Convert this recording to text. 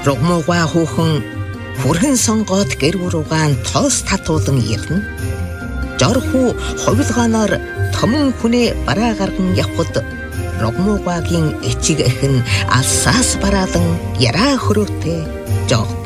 Рогмууга хүүхэн хүрхэн сонгоод гэр буруугаан тоос татуулан ирнэ. Жорхуу хувилгаанаар томон хүнээ бараа гарган явхад Рогмуугагийн эчиг эхэн алсаас бараалан яраа хөрөөтэй жоох